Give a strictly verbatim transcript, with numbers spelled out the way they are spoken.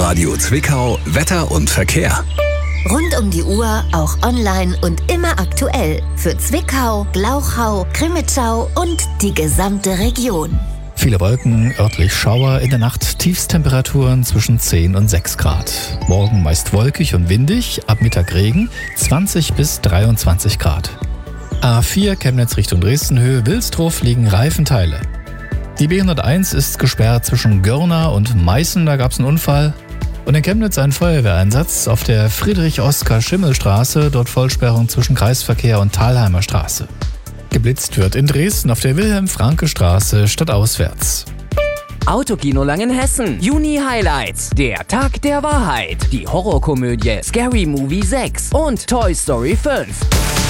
Radio Zwickau Wetter und Verkehr. Rund um die Uhr, auch online und immer aktuell. Für Zwickau, Glauchau, Crimmitschau und die gesamte Region. Viele Wolken, örtlich Schauer, in der Nacht Tiefstemperaturen zwischen zehn und sechs Grad. Morgen meist wolkig und windig, ab Mittag Regen, zwanzig bis dreiundzwanzig Grad. A vier Chemnitz Richtung Dresden-Höhe, Wilsdruf liegen Reifenteile. Die B hunderteins ist gesperrt zwischen Görna und Meißen, da gab es einen Unfall. Und in Chemnitz ein Feuerwehreinsatz auf der Friedrich-Oskar-Schimmel-Straße, dort Vollsperrung zwischen Kreisverkehr und Thalheimer Straße. Geblitzt wird in Dresden auf der Wilhelm-Franke-Straße stadtauswärts. Autokino Langenhessen. Juni Highlights. Der Tag der Wahrheit. Die Horrorkomödie Scary Movie sechs und Toy Story fünf.